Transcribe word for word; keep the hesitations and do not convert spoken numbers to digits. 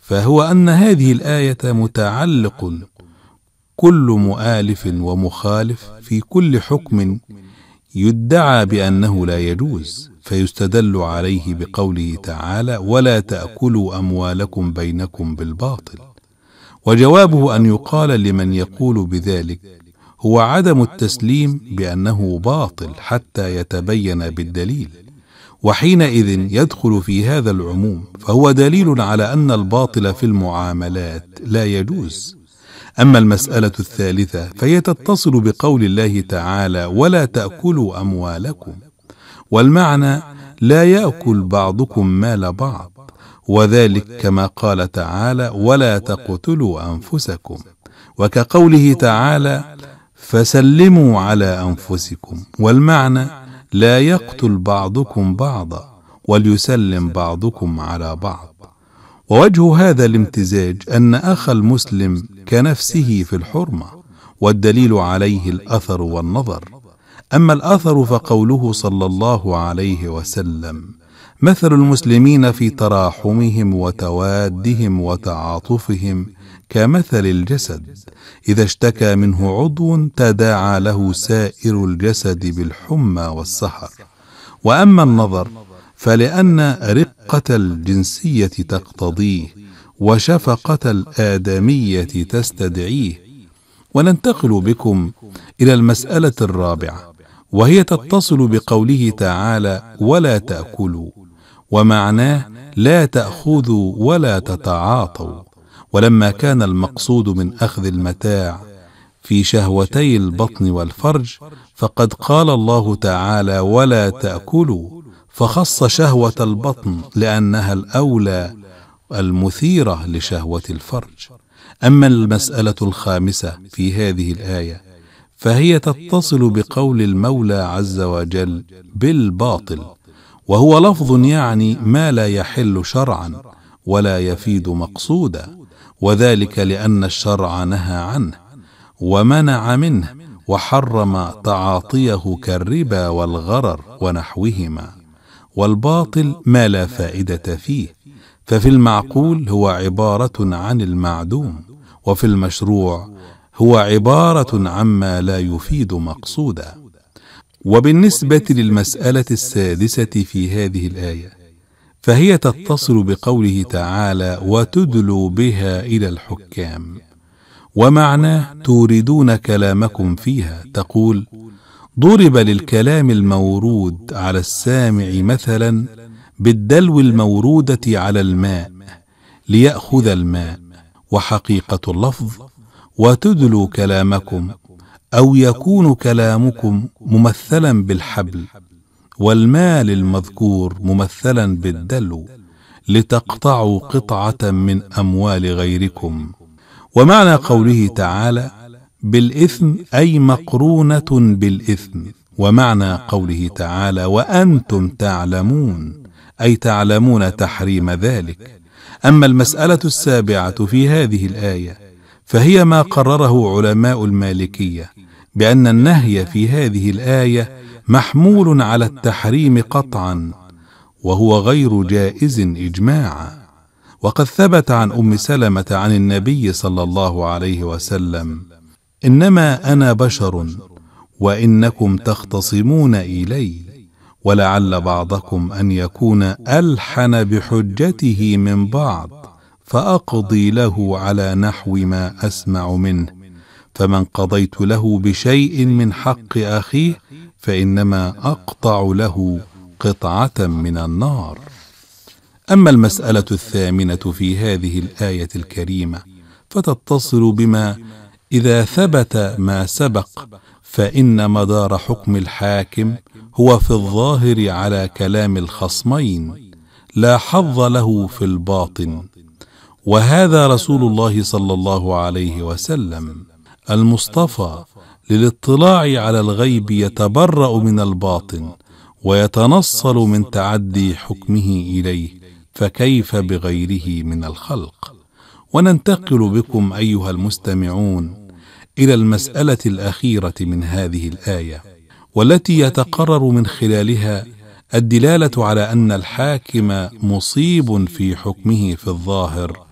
فهو أن هذه الآية متعلق كل مؤالف ومخالف في كل حكم يدعى بأنه لا يجوز، فيستدل عليه بقوله تعالى: ولا تأكلوا أموالكم بينكم بالباطل. وجوابه أن يقال لمن يقول بذلك هو عدم التسليم بأنه باطل حتى يتبين بالدليل، وحينئذ يدخل في هذا العموم، فهو دليل على أن الباطل في المعاملات لا يجوز. أما المسألة الثالثة فهي تتصل بقول الله تعالى: ولا تأكلوا أموالكم، والمعنى لا يأكل بعضكم مال بعض، وذلك كما قال تعالى: ولا تقتلوا أنفسكم، وكقوله تعالى: فسلموا على أنفسكم، والمعنى لا يقتل بعضكم بعضا وليسلم بعضكم على بعض. ووجه هذا الامتزاج أن أخ المسلم كنفسه في الحرمة، والدليل عليه الأثر والنظر. أما الأثر فقوله صلى الله عليه وسلم: مثل المسلمين في تراحمهم وتوادهم وتعاطفهم كمثل الجسد إذا اشتكى منه عضو تداعى له سائر الجسد بالحمى والسهر. وأما النظر فلأن رقة الجنسية تقتضيه وشفقة الآدمية تستدعيه. وننتقل بكم إلى المسألة الرابعة، وهي تتصل بقوله تعالى: ولا تأكلوا، ومعناه لا تأخذوا ولا تتعاطوا. ولما كان المقصود من أخذ المتاع في شهوتي البطن والفرج، فقد قال الله تعالى: ولا تأكلوا، فخص شهوة البطن لأنها الأولى المثيرة لشهوة الفرج. أما المسألة الخامسة في هذه الآية فهي تتصل بقول المولى عز وجل: بالباطل، وهو لفظ يعني ما لا يحل شرعا ولا يفيد مقصودا، وذلك لأن الشرع نهى عنه ومنع منه وحرم تعاطيه كالربا والغرر ونحوهما. والباطل ما لا فائدة فيه، ففي المعقول هو عبارة عن المعدوم، وفي المشروع هو عبارة عما لا يفيد مقصودا. وبالنسبة للمسألة السادسة في هذه الآية فهي تتصل بقوله تعالى: وتدلوا بها إلى الحكام، ومعناه توردون كلامكم فيها. تقول: ضرب للكلام المورود على السامع مثلا بالدلو المورودة على الماء ليأخذ الماء. وحقيقة اللفظ: وتدلوا كلامكم، أو يكون كلامكم ممثلا بالحبل، والمال المذكور ممثلا بالدلو، لتقطعوا قطعة من أموال غيركم. ومعنى قوله تعالى: بالإثم أي مقرونة بالإثم. ومعنى قوله تعالى: وأنتم تعلمون، أي تعلمون تحريم ذلك. أما المسألة السابعة في هذه الآية فهي ما قرره علماء المالكية بأن النهي في هذه الآية محمول على التحريم قطعا، وهو غير جائز إجماعا. وقد ثبت عن أم سلمة عن النبي صلى الله عليه وسلم: إنما أنا بشر وإنكم تختصمون إلي، ولعل بعضكم أن يكون ألحن بحجته من بعض، فأقضي له على نحو ما أسمع منه، فمن قضيت له بشيء من حق أخيه فإنما أقطع له قطعة من النار. أما المسألة الثامنة في هذه الآية الكريمة فتتصل بما إذا ثبت ما سبق فإن مدار حكم الحاكم هو في الظاهر على كلام الخصمين، لا حظ له في الباطن. وهذا رسول الله صلى الله عليه وسلم المصطفى للاطلاع على الغيب يتبرأ من الباطن ويتنصل من تعدي حكمه إليه، فكيف بغيره من الخلق؟ وننتقل بكم أيها المستمعون إلى المسألة الأخيرة من هذه الآية، والتي يتقرر من خلالها الدلالة على أن الحاكم مصيب في حكمه في الظاهر